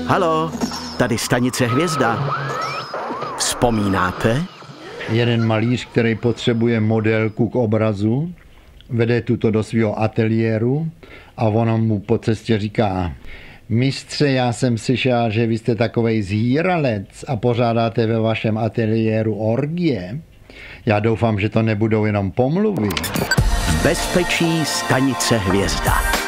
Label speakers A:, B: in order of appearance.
A: Halo, tady stanice Hvězda. Vzpomínáte?
B: Jeden malíř, který potřebuje modelku k obrazu, vede tuto do svého ateliéru a ona mu po cestě říká: mistře, já jsem slyšel, že vy jste takovej zhýralec a pořádáte ve vašem ateliéru orgie. Já doufám, že to nebudou jenom pomluvy.
A: V bezpečí stanice Hvězda.